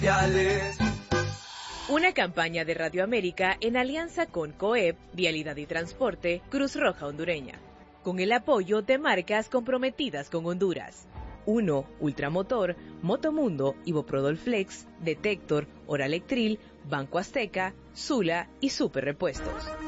Una campaña de Radio América en alianza con COEP, Vialidad y Transporte, Cruz Roja Hondureña, con el apoyo de marcas comprometidas con Honduras. 1. Ultramotor, Motomundo, Iboprodol Flex, Detector, Oralectril, Banco Azteca, Sula y Super Repuestos.